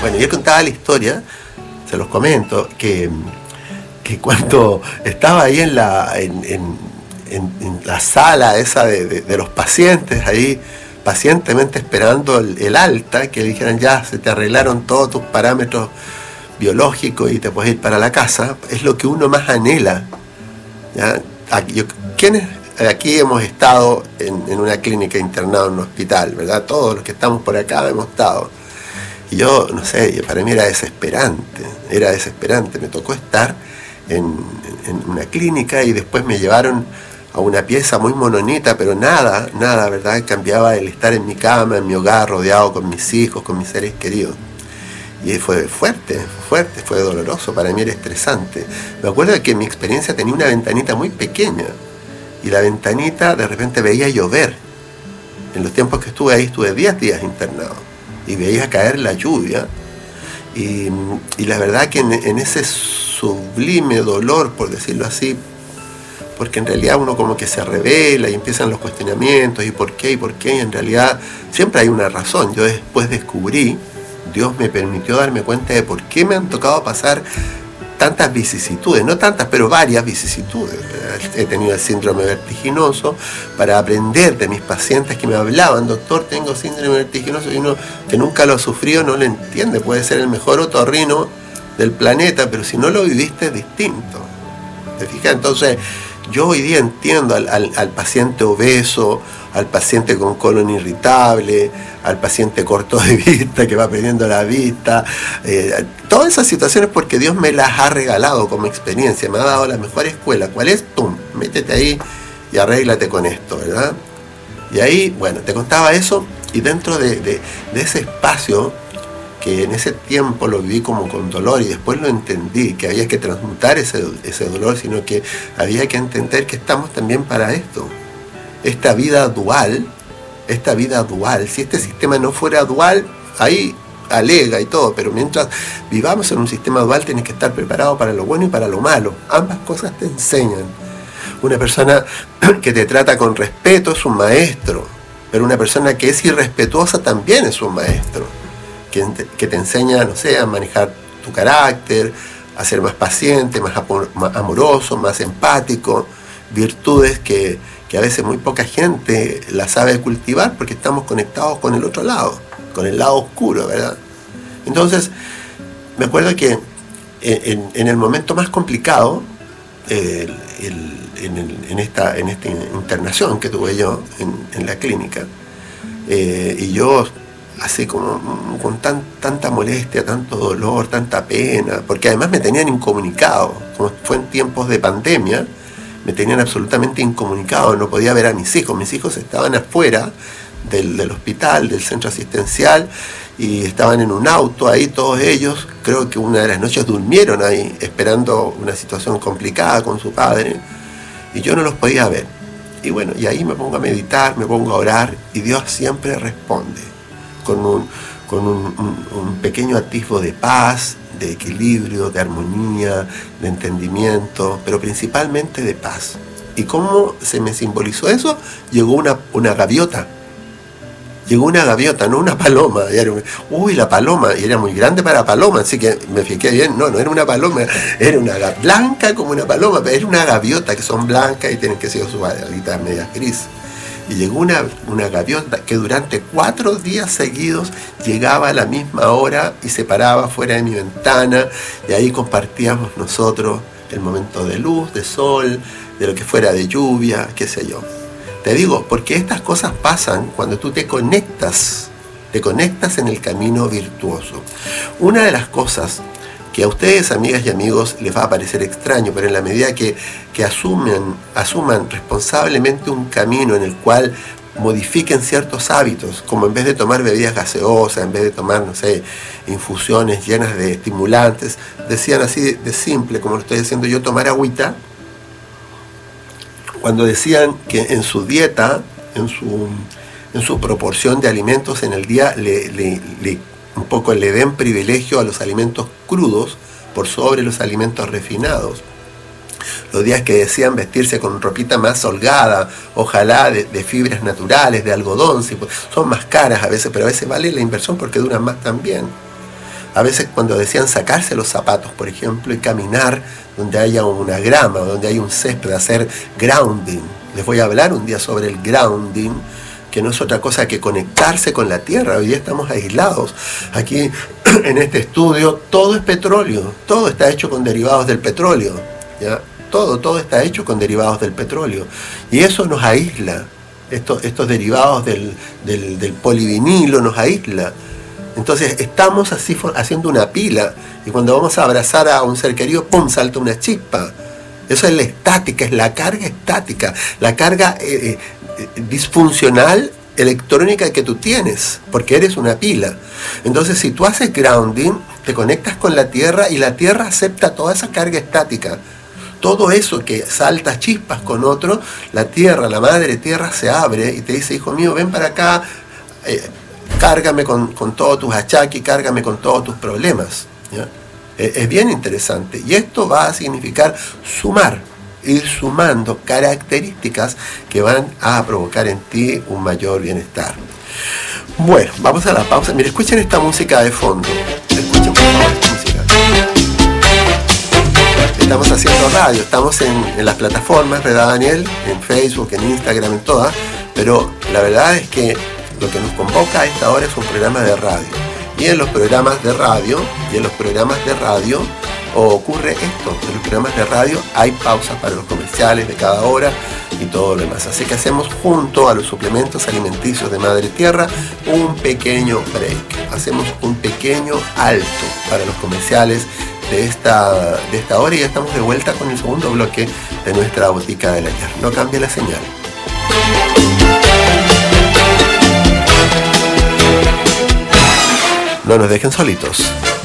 Bueno, yo contaba la historia, se los comento, que cuando estaba ahí en la sala esa de los pacientes, ahí pacientemente esperando el alta, que le dijeran ya se te arreglaron todos tus parámetros biológicos y te puedes ir para la casa, es lo que uno más anhela, ¿ya? ¿Quiénes aquí hemos estado en una clínica internado en un hospital, verdad? Todos los que estamos por acá hemos estado. Y yo, no sé, para mí era desesperante. Me tocó estar en una clínica y después me llevaron a una pieza muy mononita, pero nada, ¿verdad? Cambiaba el estar en mi cama, en mi hogar, rodeado con mis hijos, con mis seres queridos. Y fue fuerte, fue doloroso, para mí era estresante. Me acuerdo que mi experiencia tenía una ventanita muy pequeña, y la ventanita de repente veía llover. En los tiempos que estuve ahí, estuve 10 días internado, y veía caer la lluvia, y la verdad que en ese sublime dolor, por decirlo así, porque en realidad uno como que se revela y empiezan los cuestionamientos, y por qué, y en realidad siempre hay una razón. Yo después descubrí, Dios me permitió darme cuenta de por qué me han tocado pasar tantas vicisitudes, no tantas, pero varias vicisitudes. He tenido el síndrome vertiginoso para aprender de mis pacientes que me hablaban, doctor, tengo síndrome vertiginoso, y uno que nunca lo ha sufrido no lo entiende. Puede ser el mejor otorrino del planeta, pero si no lo viviste es distinto. ¿Te fijas? Entonces, yo hoy día entiendo al paciente obeso, al paciente con colon irritable, al paciente corto de vista que va perdiendo la vista, todas esas situaciones porque Dios me las ha regalado como experiencia, me ha dado la mejor escuela. ¿Cuál es? ¡Pum! Métete ahí y arréglate con esto, ¿verdad? Y ahí, bueno, te contaba eso, y dentro de ese espacio, que en ese tiempo lo viví como con dolor, y después lo entendí, que había que transmutar ese dolor, sino que había que entender que estamos también para esto. Esta vida dual, si este sistema no fuera dual, ahí alega y todo, pero mientras vivamos en un sistema dual tienes que estar preparado para lo bueno y para lo malo. Ambas cosas te enseñan. Una persona que te trata con respeto es un maestro, pero una persona que es irrespetuosa también es un maestro, que te enseña, no sé, a manejar tu carácter, a ser más paciente, más amoroso, más empático, virtudes que a veces muy poca gente la sabe cultivar porque estamos conectados con el otro lado, con el lado oscuro, ¿verdad? Entonces, me acuerdo que en el momento más complicado, en esta internación que tuve yo en la clínica, y yo así como con tanta molestia, tanto dolor, tanta pena, porque además me tenían incomunicado, como fue en tiempos de pandemia, me tenían absolutamente incomunicado, no podía ver a mis hijos estaban afuera del hospital, del centro asistencial, y estaban en un auto ahí todos ellos. Creo que una de las noches durmieron ahí esperando una situación complicada con su padre, y yo no los podía ver. Y bueno, y ahí me pongo a meditar, me pongo a orar, y Dios siempre responde con un pequeño atisbo de paz, de equilibrio, de armonía, de entendimiento, pero principalmente de paz. ¿Y cómo se me simbolizó eso? Llegó una gaviota. Llegó una gaviota, no una paloma. La paloma, y era muy grande para paloma, así que me fijé bien, no era una paloma, era una blanca como una paloma, pero era una gaviota, que son blancas y tienen que ser sus alitas medias gris. Y llegó una gaviota que durante 4 días seguidos llegaba a la misma hora y se paraba fuera de mi ventana, y ahí compartíamos nosotros el momento de luz, de sol, de lo que fuera, de lluvia, qué sé yo. Te digo, porque estas cosas pasan cuando tú te conectas en el camino virtuoso. Una de las cosas que a ustedes, amigas y amigos, les va a parecer extraño, pero en la medida que asuman responsablemente un camino en el cual modifiquen ciertos hábitos, como en vez de tomar bebidas gaseosas, en vez de tomar, no sé, infusiones llenas de estimulantes, decían así de simple, como lo estoy diciendo yo, tomar agüita. Cuando decían que en su dieta, en su proporción de alimentos en el día, un poco le den privilegio a los alimentos crudos por sobre los alimentos refinados. Los días que decían vestirse con ropita más holgada, ojalá de fibras naturales, de algodón, son más caras a veces, pero a veces vale la inversión porque duran más también. A veces cuando decían sacarse los zapatos, por ejemplo, y caminar donde haya una grama, donde haya un césped, hacer grounding. Les voy a hablar un día sobre el grounding, que no es otra cosa que conectarse con la tierra. Hoy día estamos aislados. Aquí en este estudio todo es petróleo, todo está hecho con derivados del petróleo, ¿ya? Todo está hecho con derivados del petróleo. Y eso nos aísla. Estos derivados del polivinilo nos aísla. Entonces estamos así haciendo una pila, y cuando vamos a abrazar a un ser querido, ¡pum!, salta una chispa. Eso es la estática, es la carga estática, la carga disfuncional electrónica que tú tienes, porque eres una pila. Entonces, si tú haces grounding, te conectas con la tierra y la tierra acepta toda esa carga estática. Todo eso que salta chispas con otro, la tierra, la madre tierra se abre y te dice: hijo mío, ven para acá, cárgame con todos tus achaques, cárgame con todos tus problemas, ¿ya? Es bien interesante, y esto va a significar sumar, ir sumando características que van a provocar en ti un mayor bienestar. Bueno, vamos a la pausa. Mira, escuchen esta música de fondo. Escuchen por favor esta música. Estamos haciendo radio, estamos en las plataformas, ¿verdad, Daniel? En Facebook, en Instagram, en todas, pero la verdad es que lo que nos convoca a esta hora es un programa de radio. Y en los programas de radio, ocurre esto. En los programas de radio hay pausas para los comerciales de cada hora y todo lo demás. Así que hacemos, junto a los suplementos alimenticios de Madre Tierra, un pequeño break. Hacemos un pequeño alto para los comerciales de esta hora, y ya estamos de vuelta con el segundo bloque de nuestra botica del ayer. No cambie la señal. No nos dejen solitos.